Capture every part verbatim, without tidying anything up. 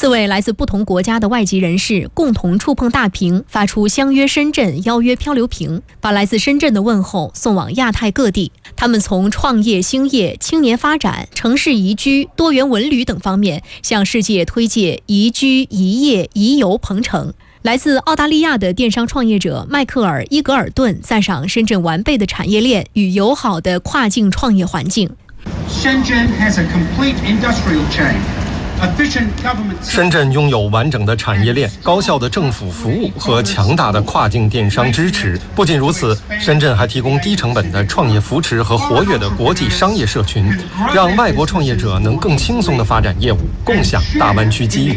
四位来自不同国家的外籍人士共同触碰大屏，发出相约深圳，邀约漂流瓶，把来自深圳的问候送往亚太各地。他们从创业兴业、青年发展、城市宜居、多元文旅等方面向世界推介宜居、宜业、宜游鹏程。来自澳大利亚的电商创业者迈克尔·伊格尔顿赞赏深圳完备的产业链与友好的跨境创业环境。 Shenzhen has a complete industrial chain. 深圳拥有完整的产业链、高效的政府服务和强大的跨境电商支持。不仅如此，深圳还提供低成本的创业扶持和活跃的国际商业社群，让外国创业者能更轻松地发展业务，共享大湾区机遇。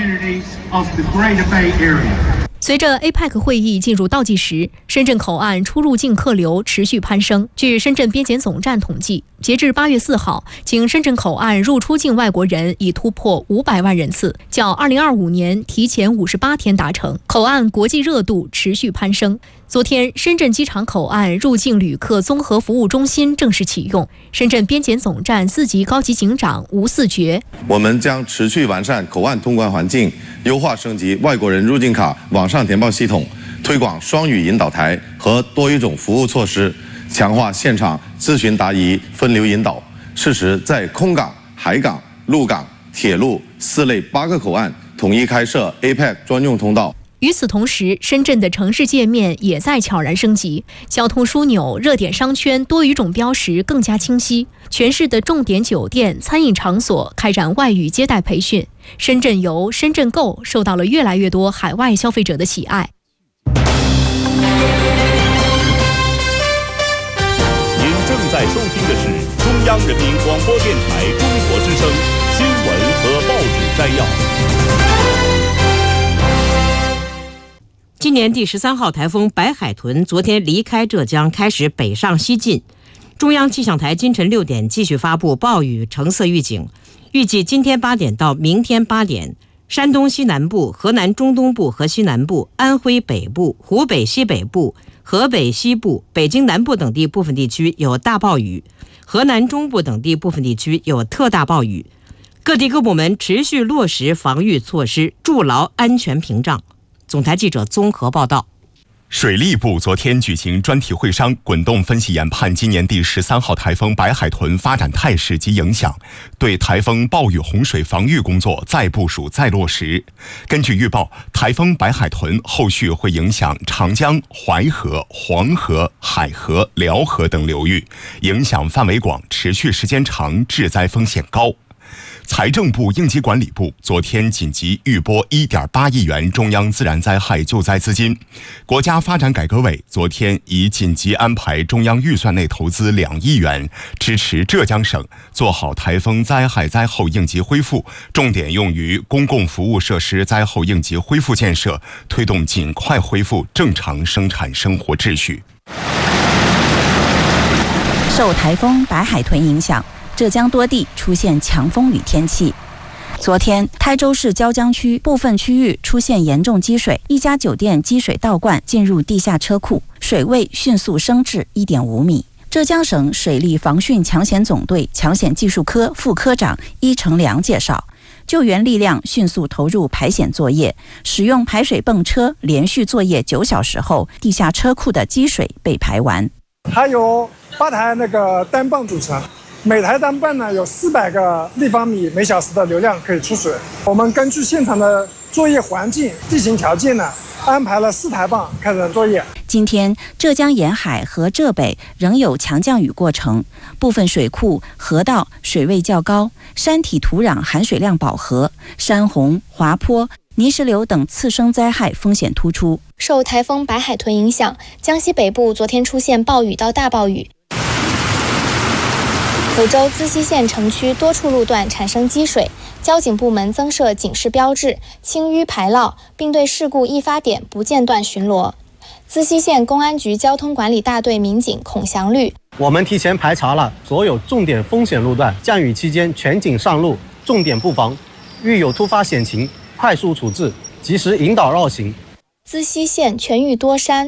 随着 A P E C 会议进入倒计时，深圳口岸出入境客流持续攀升。据深圳边检总站统计，截至八月四号，经深圳口岸入出境外国人已突破五百万人次，较二零二五年提前五十八天达成。口岸国际热度持续攀升。昨天，深圳机场口岸入境旅客综合服务中心正式启用。深圳边检总站四级高级警长吴四觉： 我们将持续完善口岸通关环境，优化升级外国人入境卡网上填报系统，推广双语引导台和多语种服务措施，强化现场咨询答疑分流引导。适时在空港、海港、陆港、铁路四类八个口岸统一开设 A P E C 专用通道。 与此同时，深圳的城市界面也在悄然升级，交通枢纽、热点商圈多语种标识更加清晰。全市的重点酒店、餐饮场所开展外语接待培训。深圳游、深圳购受到了越来越多海外消费者的喜爱。 您正在收听的是中央人民广播电台中国之声新闻和报纸摘要。 今年第十三号台风白海豚昨天离开浙江，开始北上西进。中央气象台今晨六点继续发布暴雨橙色预警，预计今天八点到明天八点，山东西南部、河南中东部和西南部、安徽北部、湖北西北部、河北西部、北京南部等地部分地区有大暴雨，河南中部等地部分地区有特大暴雨。各地各部门持续落实防御措施，筑牢安全屏障。总台记者综合报道。 水利部昨天举行专题会商，滚动分析研判今年第十三号台风白海豚发展态势及影响，对台风暴雨洪水防御工作再部署再落实。根据预报，台风白海豚后续会影响长江、淮河、黄河、海河、辽河等流域，影响范围广，持续时间长，致灾风险高。财政部应急管理部昨天紧急预拨 一点八亿元中央自然灾害救灾资金。国家发展改革委昨天已紧急安排中央预算内投资两亿元，支持浙江省做好台风灾害灾后应急恢复，重点用于公共服务设施灾后应急恢复建设，推动尽快恢复正常生产生活秩序。 受台风白海豚影响，浙江多地出现强风雨天气。昨天，台州市椒江区部分区域出现严重积水，一家酒店积水倒灌进入地下车库，水位迅速升至 一点五米。浙江省水利防汛抢险总队抢险技术科副科长伊成良介绍，救援力量迅速投入排险作业，使用排水泵车连续作业九小时后，地下车库的积水被排完。 它由八台那个单泵组成，每台单泵呢有四百个立方米每小时的流量可以出水。我们根据现场的作业环境、地形条件呢，安排了四台泵开展作业。 今天，浙江沿海和浙北仍有强降雨过程，部分水库、河道水位较高，山体土壤含水量饱和，山洪、滑坡、泥石流等次生灾害风险突出。 受台风白海豚影响，江西北部昨天出现暴雨到大暴雨。福州资溪县城区多处路段产生积水，交警部门增设警示标志、清淤排涝，并对事故易发点不间断巡逻。资溪县公安局交通管理大队民警孔祥律： 我们提前排查了所有重点风险路段，降雨期间全警上路，重点布防，遇有突发险情快速处置，及时引导绕行。 资溪县全域多山，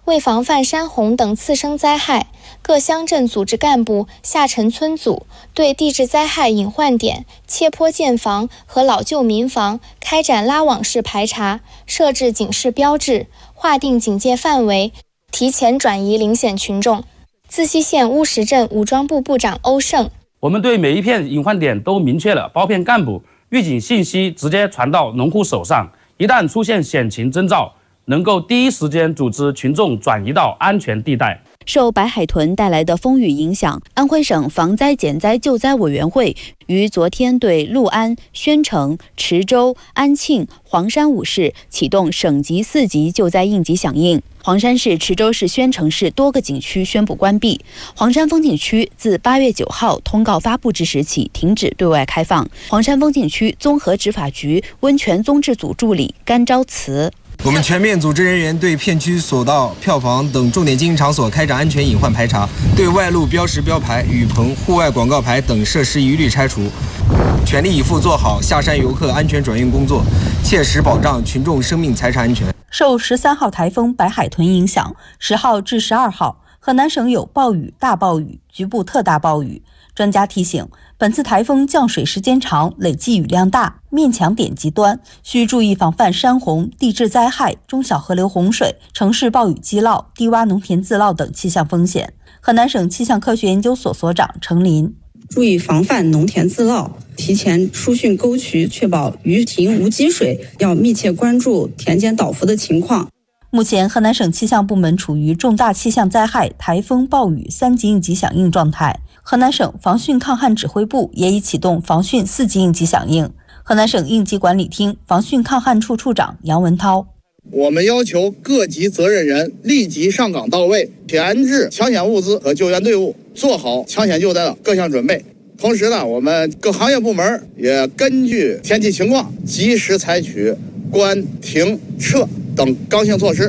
为防范山洪等次生灾害，各乡镇组织干部下沉村组对地质灾害隐患点、切坡建房和老旧民房开展拉网式排查，设置警示标志，划定警戒范围，提前转移零险群众。自西县乌石镇武装部部长欧胜： 我们对每一片隐患点都明确了包片干部，预警信息直接传到农户手上，一旦出现险情征兆，能够第一时间组织群众转移到安全地带。 受白海豚带来的风雨影响，安徽省防灾减灾救灾委员会于昨天对六安、宣城、池州、安庆、黄山五市启动省级四级救灾应急响应。黄山市、池州市、宣城市多个景区宣布关闭，黄山风景区自八月九号通告发布之时起停止对外开放。黄山风景区综合执法局温泉综治组助理甘昭慈： 我们全面组织人员对片区索道、票房等重点经营场所开展安全隐患排查，对外路标识、标牌、雨棚、户外广告牌等设施一律拆除，全力以赴做好下山游客安全转运工作，切实保障群众生命财产安全。 受十三号台风白海豚影响，十号至十二号，河南省有暴雨、大暴雨、局部特大暴雨。专家提醒，本次台风降水时间长，累计雨量大，面强点极端，需注意防范山洪、地质灾害、中小河流洪水、城市暴雨积涝、低洼农田自涝等气象风险。河南省气象科学研究所所长程林： 注意防范农田自涝，提前疏浚沟渠，确保鱼塘无积水，要密切关注田间倒伏的情况。 目前，河南省气象部门处于重大气象灾害、台风、暴雨三级应急响应状态。河南省防汛抗旱指挥部也已启动防汛四级应急响应。河南省应急管理厅防汛抗旱处处长杨文涛： 我们要求各级责任人立即上岗到位，前置抢险物资和救援队伍，做好抢险救灾的各项准备。同时呢，我们各行业部门也根据天气情况，及时采取关、停、撤等刚性措施。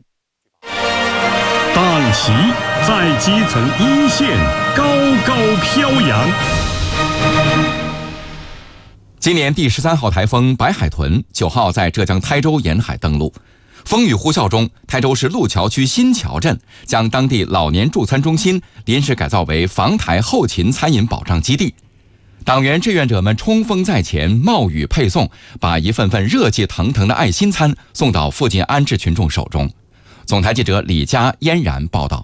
大旗在基层一线高高飘扬。 今年第十三号台风白海豚九号在浙江台州沿海登陆，风雨呼啸中，台州市路桥区新桥镇将当地老年助餐中心临时改造为防台后勤餐饮保障基地。党员志愿者们冲锋在前，冒雨配送，把一份份热气腾腾的爱心餐送到附近安置群众手中。总台记者李佳嫣然报道。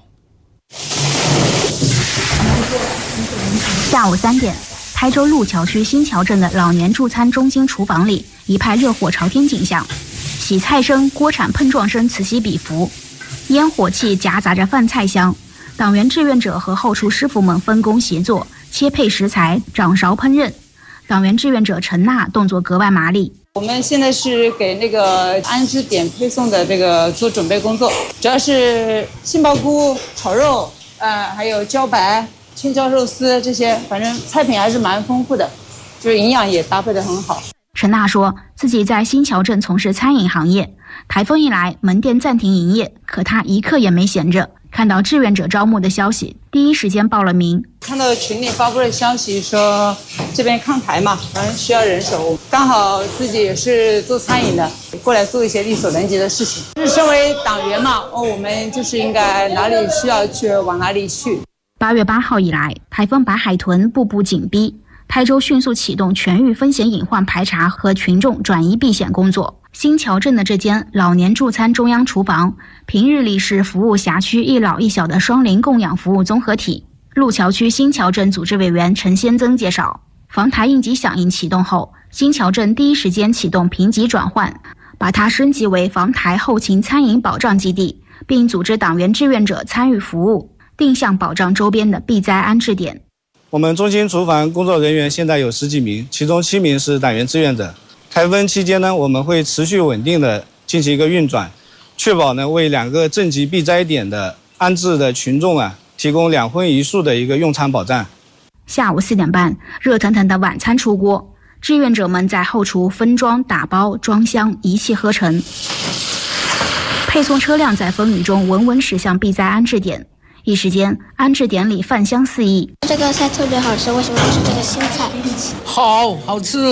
下午三点，台州路桥区新桥镇的老年助餐中心厨房里一派热火朝天景象，洗菜声、锅铲碰撞声此起彼伏，烟火气夹杂着饭菜香。党员志愿者和后厨师傅们分工协作，切配食材，掌勺烹饪。党员志愿者陈娜动作格外麻利。 我们现在是给那个安置点配送的这个做准备工作，主要是杏鲍菇炒肉，呃，还有茭白、青椒肉丝这些，反正菜品还是蛮丰富的，就是营养也搭配得很好。 陈娜说自己在新桥镇从事餐饮行业，台风一来，门店暂停营业，可她一刻也没闲着。看到志愿者招募的消息，第一时间报了名。 看到群里发布的消息说这边抗台嘛，反正需要人手，刚好自己也是做餐饮的，过来做一些力所能及的事情。就是身为党员嘛，哦，我们就是应该哪里需要去往哪里去。 八月八号以来，台风白海豚步步紧逼，台州迅速启动全域风险隐患排查和群众转移避险工作。新桥镇的这间老年助餐中央厨房，平日里是服务辖区一老一小的双龄供养服务综合体。路桥区新桥镇组织委员陈先增介绍，防台应急响应启动后，新桥镇第一时间启动评级转换，把它升级为防台后勤餐饮保障基地，并组织党员志愿者参与服务，定向保障周边的避灾安置点。 我们中心厨房工作人员现在有十几名，其中七名是党员志愿者。台风期间呢，我们会持续稳定的进行一个运转，确保呢为两个镇级避灾点的安置的群众啊提供两荤一素的一个用餐保障。 下午四点半，热腾腾的晚餐出锅，志愿者们在后厨分装、打包、装箱，一气呵成。配送车辆在风雨中稳稳驶向避灾安置点。一时间，安置点里饭香四溢。 这个菜特别好吃，为什么是这个新菜？ 好好吃。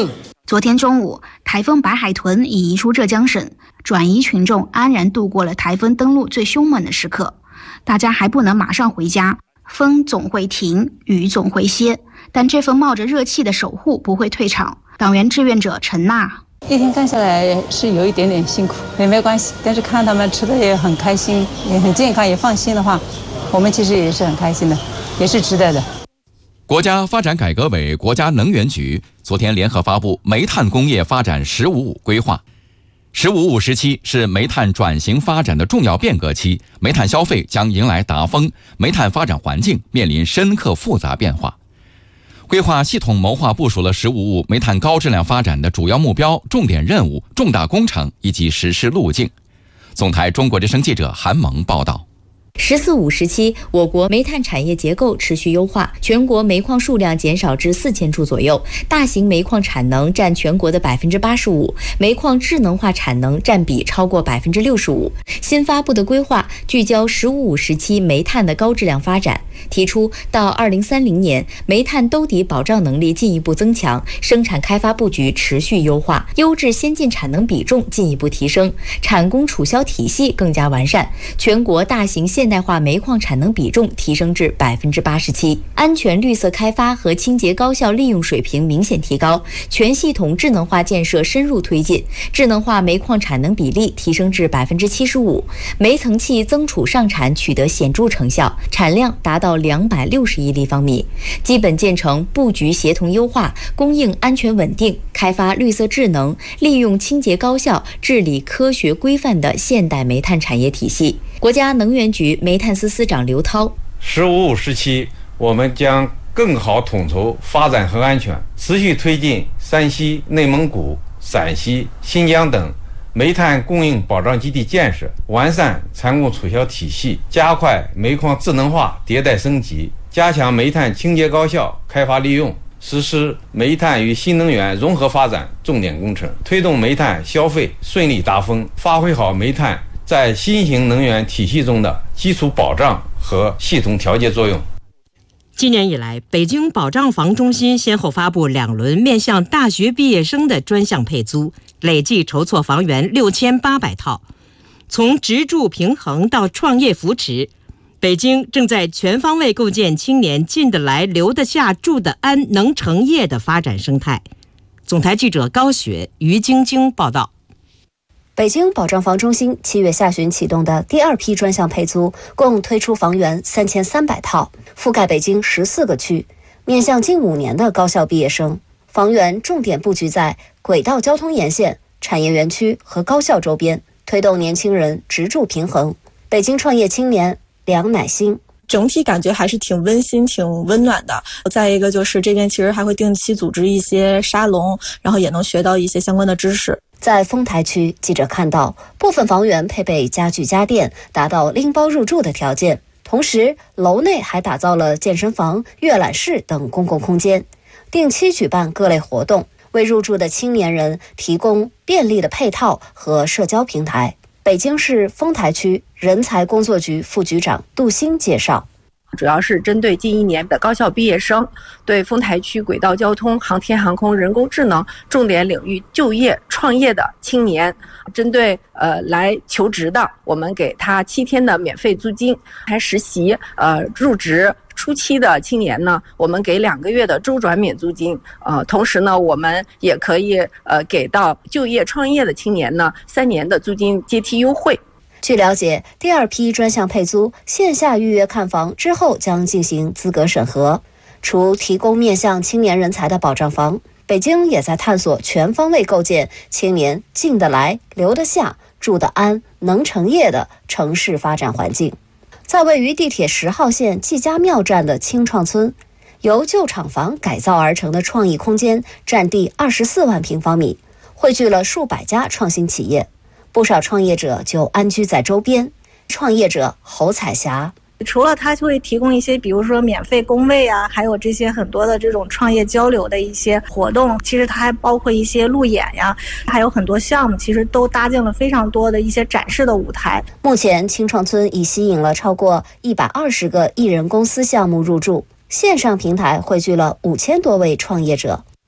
昨天中午，台风白海豚已移出浙江省，转移群众安然度过了台风登陆最凶猛的时刻。大家还不能马上回家，风总会停，雨总会歇，但这份冒着热气的守护不会退场。党员志愿者陈娜， 一天干下来是有一点点辛苦，也没关系，但是看他们吃的也很开心，也很健康，也放心的话，我们其实也是很开心的，也是值得的。 国家发展改革委、国家能源局昨天联合发布煤炭工业发展“十五五”规划。“十五五”时期是煤炭转型发展的重要变革期，煤炭消费将迎来达峰，煤炭发展环境面临深刻复杂变化。规划系统谋划部署了“十五五”煤炭高质量发展的主要目标、重点任务、重大工程以及实施路径。总台中国之声记者韩萌报道。 十四五时期，我国煤炭产业结构持续优化，全国煤矿数量减少至四千处左右，大型煤矿产能占全国的百分之八十五，煤矿智能化产能占比超过百分之六十五。新发布的规划聚焦“十五五”时期煤炭的高质量发展，提出到二零三零年，煤炭兜底保障能力进一步增强，生产开发布局持续优化，优质先进产能比重进一步提升，产供储销体系更加完善，全国大型现代化煤矿产能比重提升至百分之八十七，安全绿色开发和清洁高效利用水平明显提高，全系统智能化建设深入推进，智能化煤矿产能比例提升至百分之七十五，煤层气增储上产取得显著成效，产量达到两百六十亿立方米，基本建成布局协同优化、供应安全稳定、开发绿色智能、利用清洁高效、治理科学规范的现代煤炭产业体系。国家能源局煤炭司司长刘涛， 十五五时期，我们将更好统筹发展和安全，持续推进山西、内蒙古、陕西、新疆等煤炭供应保障基地建设，完善产供储销体系，加快煤矿智能化迭代升级，加强煤炭清洁高效开发利用，实施煤炭与新能源融合发展重点工程，推动煤炭消费顺利达峰，发挥好煤炭在新型能源体系中的基础保障和系统调节作用。 今年以来，北京保障房中心先后发布两轮面向大学毕业生的专项配租，累计筹措房源六千八百套。从职住平衡到创业扶持，北京正在全方位构建青年进得来、留得下、住得安、能成业的发展生态。总台记者高雪、于晶晶报道。 北京保障房中心七月下旬启动的第二批专项配租，共推出房源三千三百套，覆盖北京十四个区，面向近五年的高校毕业生。房源重点布局在轨道交通沿线、产业园区和高校周边，推动年轻人职住平衡。北京创业青年梁乃馨。 整体感觉还是挺温馨、挺温暖的。再一个就是这边其实还会定期组织一些沙龙，然后也能学到一些相关的知识。 在丰台区，记者看到部分房源配备家具家电，达到拎包入住的条件。同时，楼内还打造了健身房、阅览室等公共空间，定期举办各类活动，为入住的青年人提供便利的配套和社交平台。北京市丰台区人才工作局副局长杜鑫介绍， 主要是针对近一年的高校毕业生，对丰台区轨道交通、航天航空、人工智能重点领域就业创业的青年，针对呃来求职的，我们给他七天的免费租金；还实习呃入职初期的青年呢，我们给两个月的周转免租金。呃，同时呢，我们也可以呃给到就业创业的青年呢三年的租金阶梯优惠。 据了解，第二批专项配租线下预约看房之后将进行资格审核。除提供面向青年人才的保障房，北京也在探索全方位构建青年进得来、留得下、住得安、能成业的城市发展环境。在位于地铁十号线季家庙站的青创村，由旧厂房改造而成的创意空间占地二十四万平方米，汇聚了数百家创新企业。不少创业者就安居在周边。创业者侯彩霞， 除了它就会提供一些比如说免费工位啊，还有这些很多的这种创业交流的一些活动，其实它还包括一些路演呀，还有很多项目，其实都搭建了非常多的一些展示的舞台。 目前青创村已吸引了超过一百二十个艺人公司项目入驻，线上平台汇聚了五千多位创业者。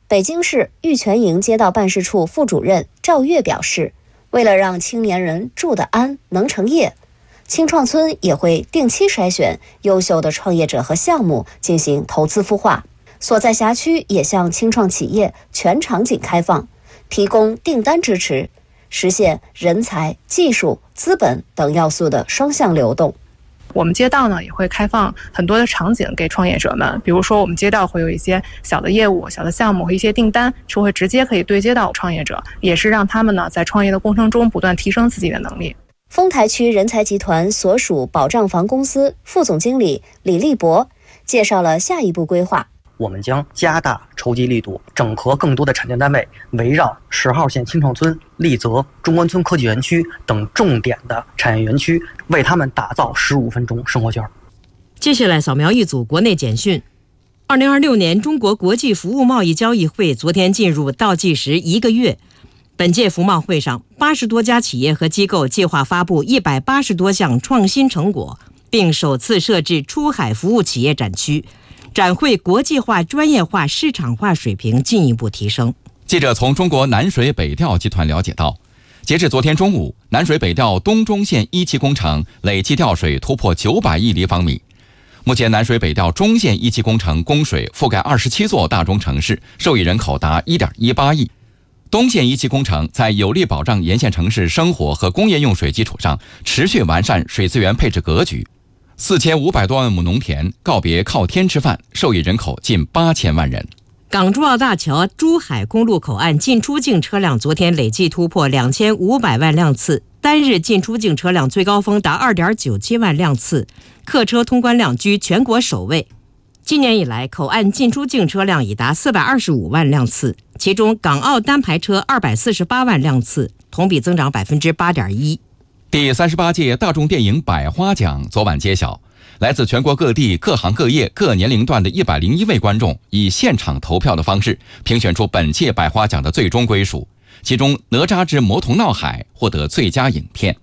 北京市玉泉营街道办事处副主任赵月表示，为了让青年人住得安、能成业，青创村也会定期筛选优秀的创业者和项目进行投资孵化，所在辖区也向青创企业全场景开放，提供订单支持，实现人才、技术、资本等要素的双向流动。 我们街道呢也会开放很多的场景给创业者们，比如说我们街道会有一些小的业务、小的项目和一些订单是会直接可以对接到创业者，也是让他们呢在创业的过程中不断提升自己的能力。 丰台区人才集团所属保障房公司副总经理李立博介绍了下一步规划。 我们将加大筹集力度，整合更多的产电单位，围绕十号线青创村、丽泽、中关村科技园区等重点的产业园区，为他们打造十五分钟生活圈。 接下来扫描一组国内简讯。二零二六年中国国际服务贸易交易会昨天进入倒计时一个月。本届服贸会上，八十多家企业和机构计划发布一百八十多项创新成果，并首次设置出海服务企业展区。展会国际化、专业化、市场化水平进一步提升。 记者从中国南水北调集团了解到，截至昨天中午，南水北调东中线一期工程累计调水突破九百亿立方米。目前，南水北调中线一期工程供水覆盖二十七座大中城市，受益人口达 一点一八亿。东线一期工程在有力保障沿线城市生活和工业用水基础上，持续完善水资源配置格局。四千五百多万亩农田告别靠天吃饭，受益人口近八千万人。 港珠澳大桥珠海公路口岸进出境车辆昨天累计突破两千五百万辆次，单日进出境车辆最高峰达二点九七万辆次，客车通关量居全国首位。今年以来，口岸进出境车辆已达四百二十五万辆次，其中港澳单牌车二百四十八万辆次，同比增长百分之八点一。 第三十八届大众电影百花奖昨晚揭晓，来自全国各地各行各业各年龄段的一百零一位观众以现场投票的方式评选出本届百花奖的最终归属，其中《哪吒之魔童闹海》获得最佳影片。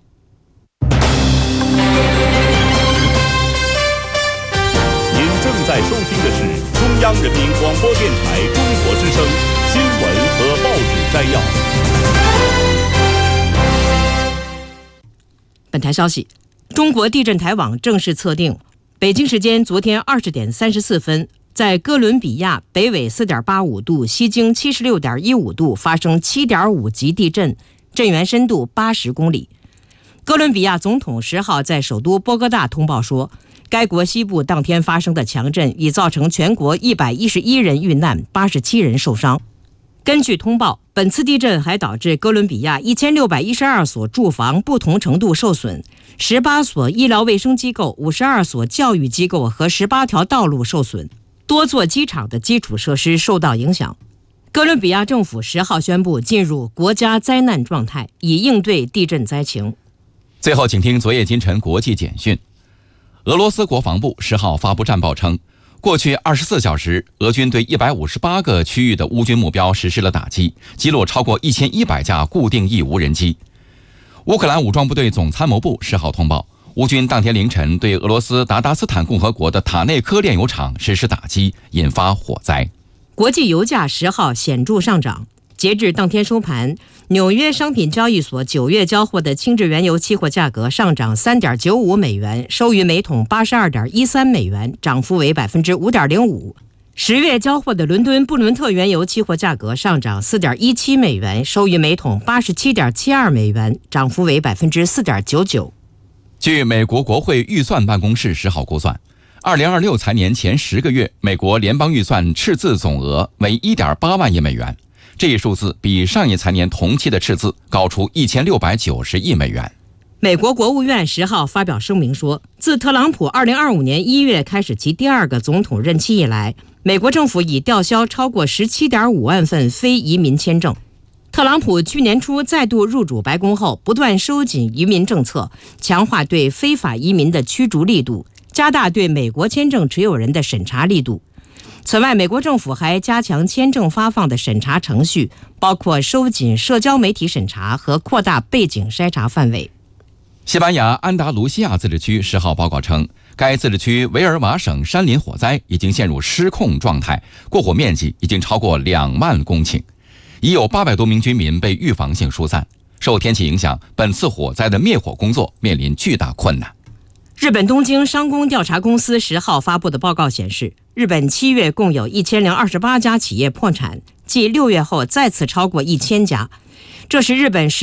您正在收听的是中央人民广播电台中国之声新闻和报纸摘要。 本台消息，中国地震台网正式测定，北京时间昨天二十点三十四分，在哥伦比亚北纬四点八五度、西经七十六点一五度发生七点五级地震，震源深度八十公里。哥伦比亚总统十号在首都波哥大通报说，该国西部当天发生的强震已造成全国一百一十一人遇难，八十七人受伤。根据通报，本次地震还导致哥伦比亚一千六百一十二所住房不同程度受损，十八所医疗卫生机构、五十二所教育机构和十八条道路受损，多座机场的基础设施受到影响。哥伦比亚政府十号宣布进入国家灾难状态，以应对地震灾情。 最后，请听昨夜今晨国际简讯。俄罗斯国防部十号发布战报称，过去二十四小时，俄军对一百五十八个区域的乌军目标实施了打击，击落超过一千一百架固定翼无人机。乌克兰武装部队总参谋部十号通报，乌军当天凌晨对俄罗斯达达斯坦共和国的塔内科炼油厂实施打击，引发火灾。 国际油价十号显著上涨，截至当天收盘，纽约商品交易所九月交货的轻质原油期货价格上涨 三点九五美元，收于每桶 八十二点一三美元，涨幅为 百分之五点零五。十月交货的伦敦布伦特原油期货价格上涨 四点一七美元，收于每桶 八十七点七二美元，涨幅为 百分之四点九九。 据美国国会预算办公室十号估算，二零二六财年前十个月，美国联邦预算赤字总额为 一点八万亿美元，这一数字比上一财年同期的赤字高出一千六百九十亿美元。 美国国务院十号发表声明说，自特朗普二零二五年一月开始其第二个总统任期以来，美国政府已吊销超过 十七点五万份非移民签证。特朗普去年初再度入主白宫后，不断收紧移民政策，强化对非法移民的驱逐力度，加大对美国签证持有人的审查力度。此外，美国政府还加强签证发放的审查程序，包括收紧社交媒体审查和扩大背景筛查范围。 西班牙安达卢西亚自治区十号报告称， 该自治区维尔瓦省山林火灾已经陷入失控状态，过火面积已经超过两万公顷，已有八百多名居民被预防性疏散。受天气影响，本次火灾的灭火工作面临巨大困难。 日本东京商工调查公司十号发布的报告显示，日本七月共有一千零二十八家企业破产，继六月后再次超过一千家，这是日本十